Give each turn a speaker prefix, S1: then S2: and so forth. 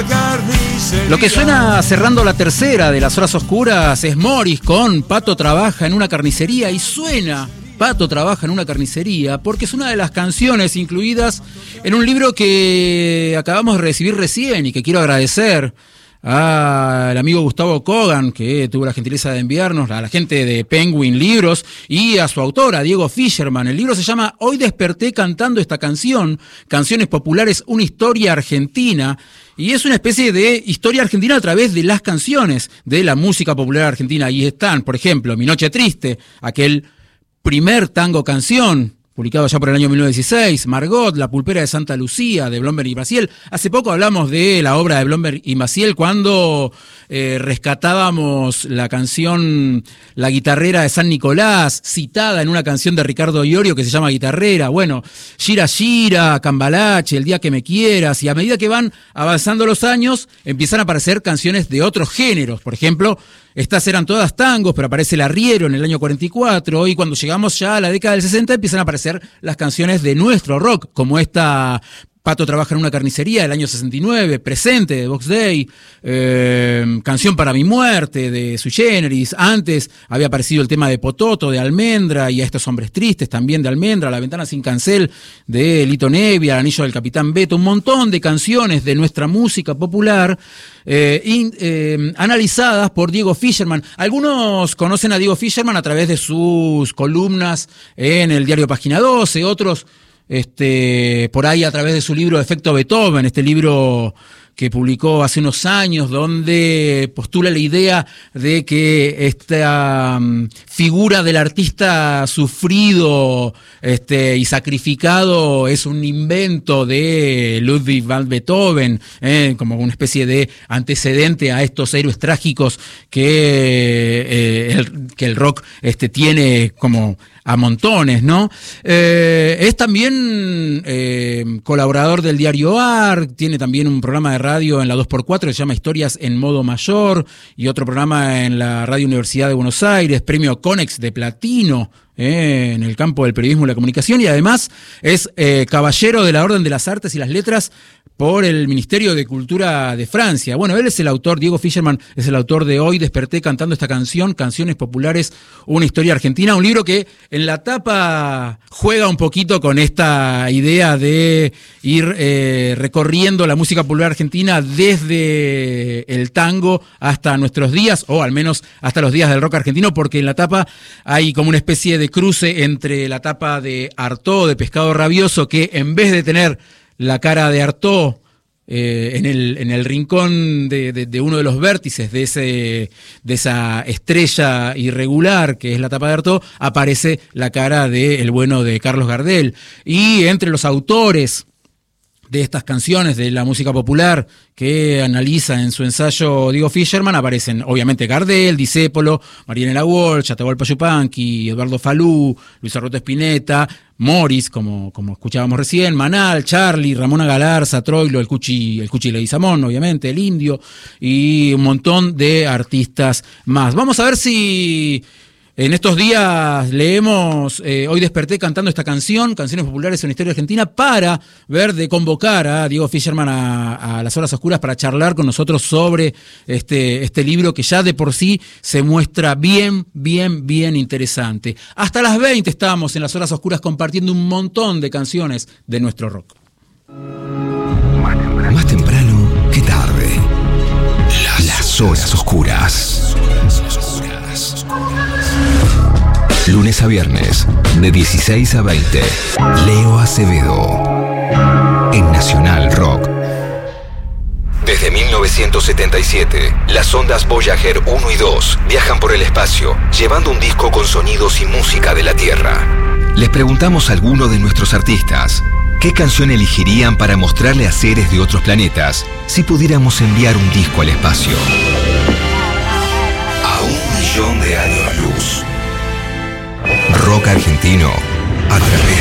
S1: Lo que suena cerrando la tercera de las horas oscuras es Morris con Pato trabaja en una carnicería, y suena Pato trabaja en una carnicería porque es una de las canciones incluidas en un libro que acabamos de recibir recién y que quiero agradecer al amigo Gustavo Kogan, que tuvo la gentileza de enviarnos, a la gente de Penguin Libros, y a su autora, Diego Fisherman. El libro se llama Hoy desperté cantando esta canción, Canciones Populares, una historia argentina, y es una especie de historia argentina a través de las canciones de la música popular argentina. Ahí están, por ejemplo, Mi Noche Triste, aquel primer tango canción, publicado ya por el año 1916, Margot, La Pulpera de Santa Lucía, de Blomberg y Maciel. Hace poco hablamos de la obra de Blomberg y Maciel cuando rescatábamos la canción La Guitarrera de San Nicolás, citada en una canción de Ricardo Iorio que se llama Guitarrera. Bueno, Gira Gira, Cambalache, El Día que Me Quieras, y a medida que van avanzando los años, empiezan a aparecer canciones de otros géneros. Por ejemplo, estas eran todas tangos, pero aparece el arriero en el año 44, y cuando llegamos ya a la década del 60 empiezan a aparecer las canciones de nuestro rock, como esta Pato trabaja en una carnicería del año 69, Presente de Box Day, Canción para mi muerte de Sui Generis. Antes había aparecido el tema de Pototo de Almendra, y A estos hombres tristes también de Almendra, La ventana sin cancel de Lito Nevia, El anillo del Capitán Beto, un montón de canciones de nuestra música popular analizadas por Diego Fisherman. Algunos conocen a Diego Fisherman a través de sus columnas en el diario Página 12, otros por ahí a través de su libro Efecto Beethoven, este libro que publicó hace unos años, donde postula la idea de que esta figura del artista sufrido y sacrificado es un invento de Ludwig van Beethoven, como una especie de antecedente a estos héroes trágicos que el rock tiene como a montones, ¿no? Es también colaborador del diario AR, tiene también un programa de radio en la 2x4 que se llama Historias en Modo Mayor, y otro programa en la Radio Universidad de Buenos Aires, premio Conex de Platino en el campo del periodismo y la comunicación, y además es caballero de la Orden de las Artes y las Letras por el Ministerio de Cultura de Francia. Bueno, él es el autor, Diego Fisherman es el autor de Hoy desperté cantando esta canción, Canciones Populares, una historia argentina, un libro que en la tapa juega un poquito con esta idea de ir recorriendo la música popular argentina desde el tango hasta nuestros días, o al menos hasta los días del rock argentino, porque en la tapa hay como una especie de cruce entre la tapa de Artaud, de Pescado Rabioso, que en vez de tener la cara de Artaud en el rincón de uno de los vértices de esa estrella irregular que es la tapa de Artaud, aparece la cara del bueno de Carlos Gardel. Y entre los autores de estas canciones de la música popular que analiza en su ensayo Diego Fisherman aparecen obviamente Gardel, Discépolo, Marianela Walsh, Atahualpa Yupanqui, Eduardo Falú, Luis Arroto Spinetta, Morris, como escuchábamos recién, Manal, Charlie, Ramona Galarza, Troilo, el Cuchi Leguizamón, obviamente, el Indio, y un montón de artistas más. Vamos a ver si en estos días leemos Hoy desperté cantando esta canción, Canciones Populares en la Historia Argentina, para ver de convocar a Diego Fisherman a las horas oscuras para charlar con nosotros sobre este libro que ya de por sí se muestra bien interesante. Hasta las 20 estamos en las horas oscuras compartiendo un montón de canciones de nuestro rock.
S2: Más temprano que tarde. Las horas oscuras. Lunes a viernes, de 16 a 20. Leo Acevedo, en Nacional Rock. Desde 1977, las ondas Voyager 1 y 2 viajan por el espacio, llevando un disco con sonidos y música de la Tierra. Les preguntamos a alguno de nuestros artistas, ¿qué canción elegirían para mostrarle a seres de otros planetas si pudiéramos enviar un disco al espacio? A 1 millón de años luz. Rock argentino a través